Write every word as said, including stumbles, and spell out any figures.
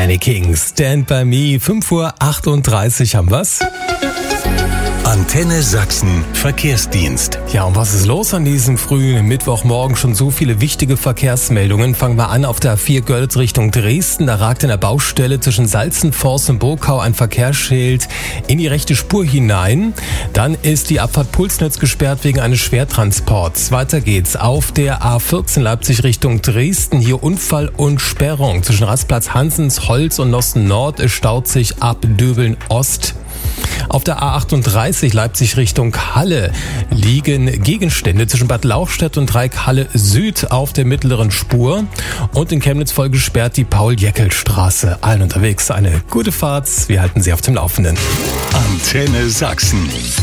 Danny King, Stand By Me. fünf Uhr achtunddreißig haben wir's. Antenne Sachsen Verkehrsdienst. Ja, und was ist los an diesem frühen Mittwochmorgen? Schon so viele wichtige Verkehrsmeldungen. Fangen wir an auf der A vier Görlitz Richtung Dresden. Da ragt in der Baustelle zwischen Salzenforst und Burkau ein Verkehrsschild in die rechte Spur hinein. Dann ist die Abfahrt Pulsnitz gesperrt wegen eines Schwertransports. Weiter geht's auf der A vierzehn Leipzig Richtung Dresden. Hier Unfall und Sperrung. Zwischen Rastplatz Hansens, Holz und Nossen Nord. Es staut sich ab Döbeln Ost. Auf der A achtunddreißig Leipzig Richtung Halle liegen Gegenstände zwischen Bad Lauchstädt und Dreieck Halle Süd auf der mittleren Spur. Und in Chemnitz voll gesperrt die Paul-Jäckel-Straße. Allen unterwegs eine gute Fahrt. Wir halten Sie auf dem Laufenden. Antenne Sachsen.